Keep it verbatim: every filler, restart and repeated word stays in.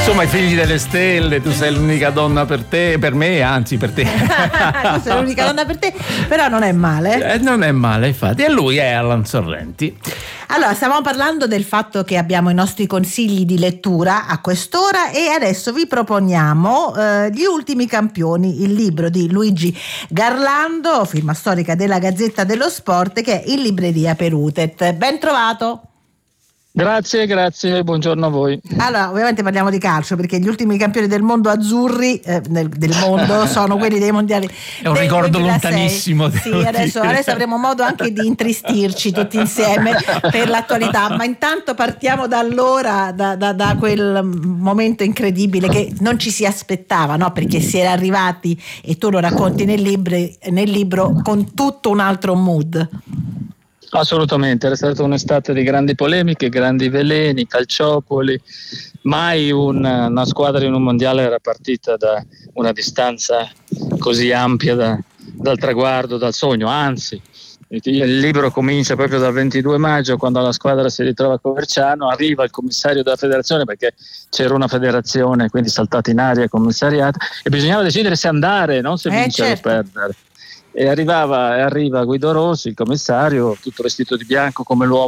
Insomma, i figli delle stelle, tu sei l'unica donna per te, per me, anzi per te. Tu sei l'unica donna per te, però non è male. Eh, non è male, infatti. E lui è Alan Sorrenti. Allora, stavamo parlando del fatto che abbiamo i nostri consigli di lettura a quest'ora e adesso vi proponiamo eh, Gli ultimi campioni, il libro di Luigi Garlando, firma storica della Gazzetta dello Sport, che è in libreria per Utet. Ben trovato. Grazie, grazie, buongiorno a voi. Allora, ovviamente parliamo di calcio perché gli ultimi campioni del mondo azzurri eh, del, del mondo sono quelli dei mondiali. È un ricordo lontanissimo. Sì, adesso, adesso avremo modo anche di intristirci tutti insieme per l'attualità, ma intanto partiamo da allora, da, da, da quel momento incredibile che non ci si aspettava, no? Perché si era arrivati, e tu lo racconti nel libro, nel libro con tutto un altro mood. Assolutamente, era stata un'estate di grandi polemiche, grandi veleni, calciopoli. Mai un, una squadra in un mondiale era partita da una distanza così ampia da, dal traguardo, dal sogno, anzi il libro comincia proprio dal ventidue maggio, quando la squadra si ritrova a Coverciano, arriva il commissario della federazione, perché c'era una federazione, quindi saltata in aria commissariato, e bisognava decidere se andare, non se Eh, vincere certo. o perdere. E arrivava, e arriva Guido Rossi, il commissario, tutto vestito di bianco come l'uomo